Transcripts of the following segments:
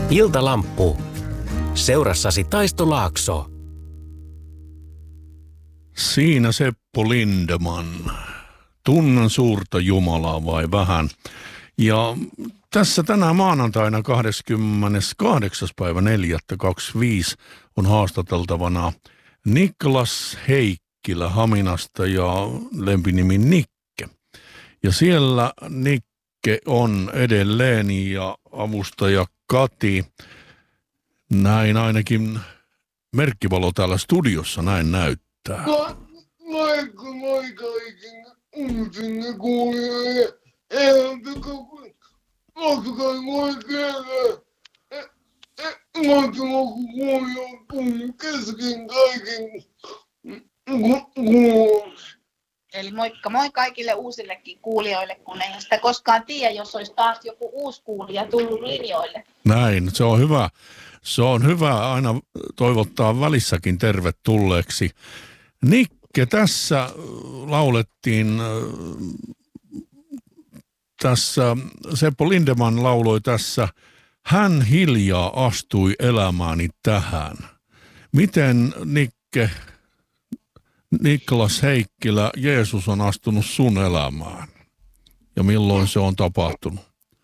Iltalamppu. Seurassasi Taisto Laakso. Siinä Seppo Lindeman. Tunnen suurta Jumalaa vai vähän? Ja tässä tänään maanantaina 28.4.25 on haastateltavana Niklas Heikkilä Haminasta ja lempinimi Nikke. Ja siellä Nikke on edelleen ja avustaja Kati. Näin ainakin merkkivalo täällä studiossa näin näyttää. Moi kaikille uusille kuulijoille. Ottakaa moi kerran. Mahtavaa kun kuulija on tullut kesken kaiken kuulossa. Eli moikka moi kaikille uusillekin kuulijoille, kun eihän sitä koskaan tiedä, jos olisi taas joku uusi kuulija tullut linjoille. Näin, se on hyvä. Se on hyvä aina toivottaa välissäkin tervetulleeksi. Nikke, tässä laulettiin, tässä Seppo Lindeman lauloi tässä, hän hiljaa astui elämääni tähän. Miten Nikke, Niklas Heikkilä, Jeesus on astunut sun elämään? Ja milloin se on tapahtunut?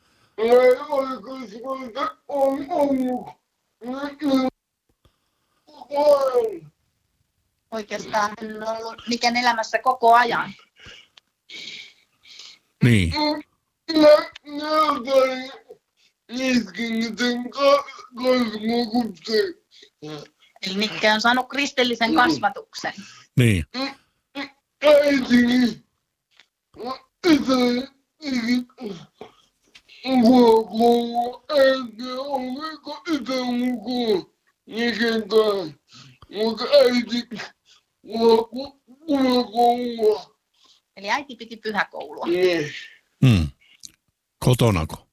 Oikeastaan hän on ollut Niken elämässä koko ajan. Niin. Eli Nikke on saanut kristillisen kasvatuksen. Niin. Eli äiti piti pyhäkoulua. Kotonako?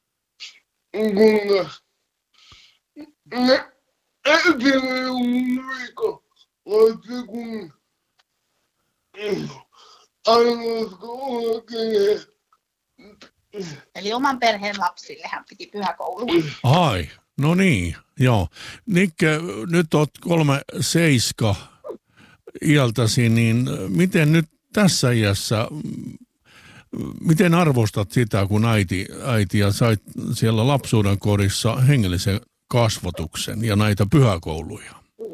Eli oman perheen lapsille hän piti pyhäkoulua. Ai, no niin, joo. Nikke, nyt oot 37 iältäsi, niin miten nyt tässä iässä, miten arvostat sitä, kun äiti ja sait siellä lapsuuden kodissa hengellisen kasvatuksen ja näitä pyhäkouluja?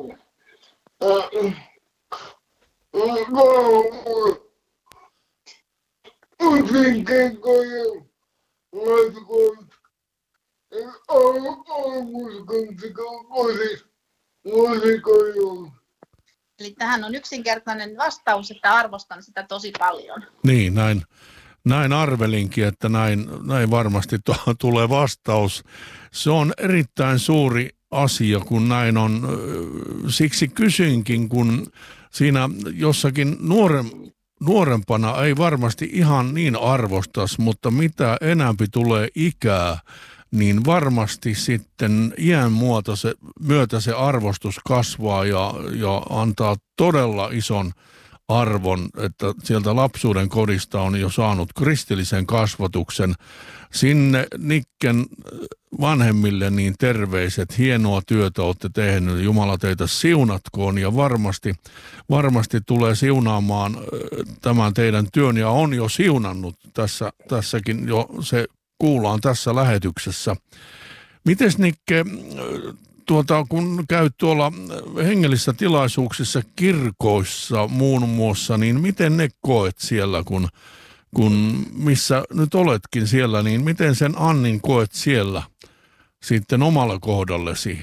Eli tähän on yksinkertainen vastaus, että arvostan sitä tosi paljon. Niin, näin arvelinkin, että näin varmasti tulee vastaus. Se on erittäin suuri asia, kun näin on. Siksi kysyinkin, kun siinä jossakin nuorempana ei varmasti ihan niin arvostas, mutta mitä enämpi tulee ikää, niin varmasti sitten iän myötä se arvostus kasvaa ja antaa todella ison arvon, että sieltä lapsuuden kodista on jo saanut kristillisen kasvatuksen. Sinne Nikken vanhemmille niin terveiset, hienoa työtä olette tehneet, Jumala teitä siunatkoon ja varmasti tulee siunaamaan tämän teidän työn ja on jo siunannut tässäkin jo se kuullaan tässä lähetyksessä. Mites Nikke, kun käyt tuolla hengellisissä tilaisuuksissa kirkoissa muun muassa, niin miten ne koet siellä, kun missä nyt oletkin siellä, niin miten sen Annin koet siellä sitten omalla kohdallesi?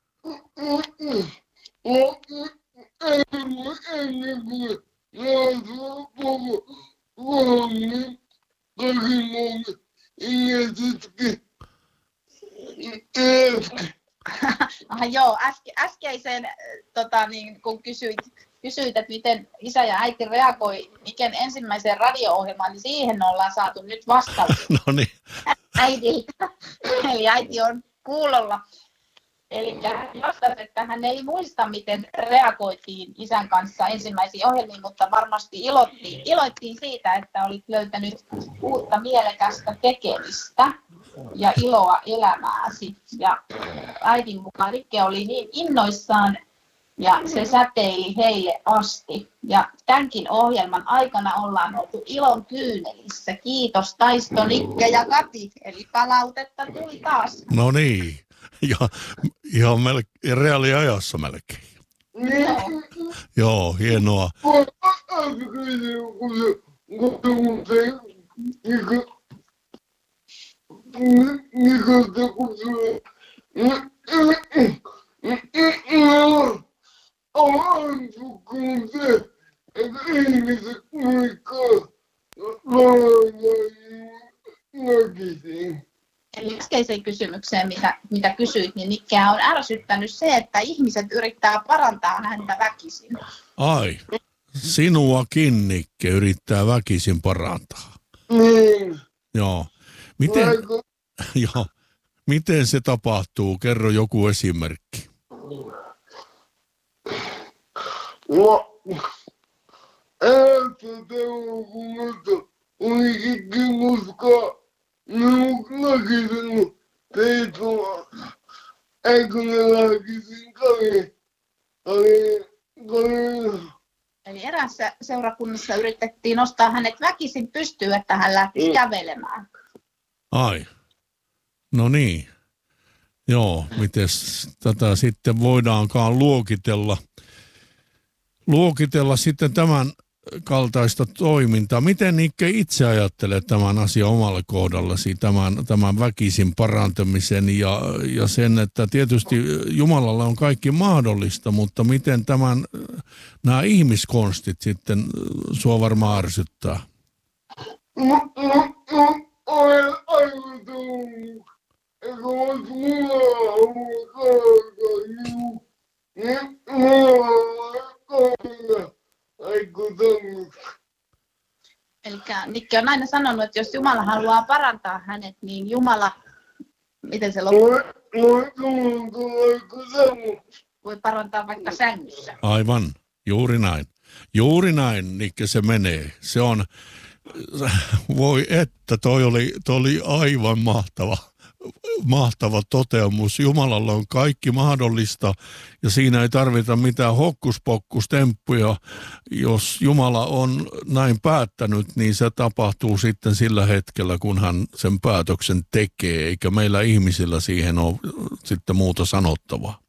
Joo, äskeiseen, kun kysyit, että miten isä ja äiti reagoi Niken ensimmäiseen radio-ohjelmaan, niin siihen ollaan saatu nyt vastaus. No niin. Äidiltä. Eli äiti on kuulolla. Eli vastas, että hän ei muista, miten reagoitiin isän kanssa ensimmäisiin ohjelmiin, mutta varmasti iloittiin siitä, että olit löytänyt uutta mielekästä tekemistä. ja iloa elämääsi. Ja äidin mukaan Nikke oli niin innoissaan ja se säteili heille asti. Ja tämänkin ohjelman aikana ollaan oltu ilon kyynelissä. Kiitos Taisto, Nikke ja Kati. Eli palautetta tuli taas. No niin, ja ihan reaaliajassa melkein. Joo, hienoa. Eli äskeiseen kysymykseen, mitä kysyit, niin Nikkeä on ärsyttänyt se, että ihmiset yrittää parantaa häntä väkisin. Ai, sinuakin Nikke yrittää väkisin parantaa. Joo. Miten se tapahtuu? Kerro joku esimerkki. Eli eräässä seurakunnassa yritettiin nostaa hänet väkisin pystyyn, että hän lähtisi kävelemään. Ai, no niin. Joo, miten tätä sitten voidaankaan luokitella sitten tämän kaltaista toimintaa. Miten Nikke itse ajattelee tämän asian omalle kohdallasi, tämän väkisin parantamisen ja sen, että tietysti Jumalalla on kaikki mahdollista, mutta miten nämä ihmiskonstit sitten sua varmaan ärsyttää? Eli Nikke on aina sanonut, että jos Jumala haluaa parantaa hänet, niin Jumala, miten se loppuu? Voi parantaa vaikka sängyssä. Aivan, juuri näin. Juuri näin, Nikke, se menee. Se on, voi että, toi oli aivan mahtava toteamus. Jumalalla on kaikki mahdollista ja siinä ei tarvita mitään hokkuspokkustemppuja. Jos Jumala on näin päättänyt, niin se tapahtuu sitten sillä hetkellä, kun hän sen päätöksen tekee, eikä meillä ihmisillä siihen ole sitten muuta sanottavaa.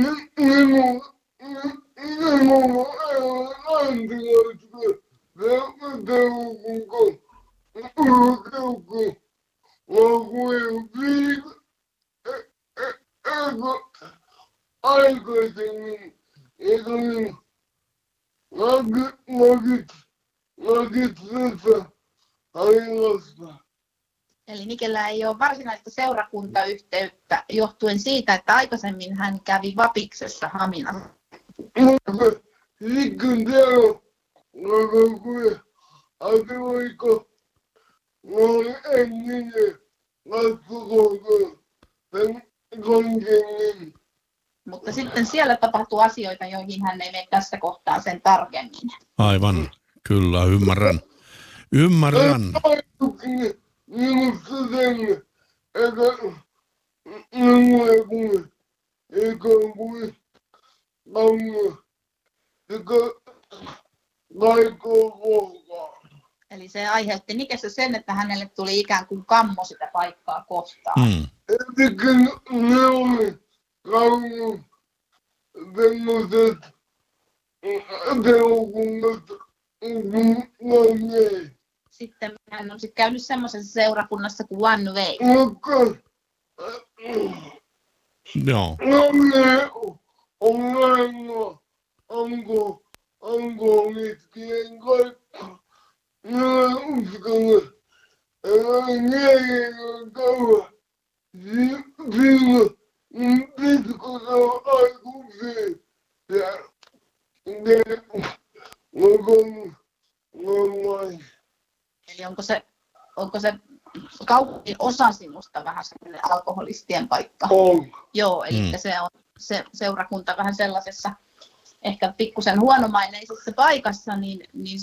Eli Nikellä ei ole varsinaista seurakuntayhteyttä johtuen siitä, että aikaisemmin hän kävi Vapiksessa Haminassa. Mutta sitten siellä tapahtuu asioita, joihin hän ei mene tässä kohtaa sen tarkemmin. Aivan, kyllä, ymmärrän. Eli se aiheutti Nikessä sen, että hänelle tuli ikään kuin kammo sitä paikkaa kohtaan. Sitten hän on käynyt semmoisessa seurakunnassa kuin One Way. Joo. Eli onko se kaupungin osa sinusta vähän sellainen alkoholistien paikka? On. Joo, eli se on se seurakunta vähän sellaisessa ehkä pikkusen huonomaineisessa paikassa, niin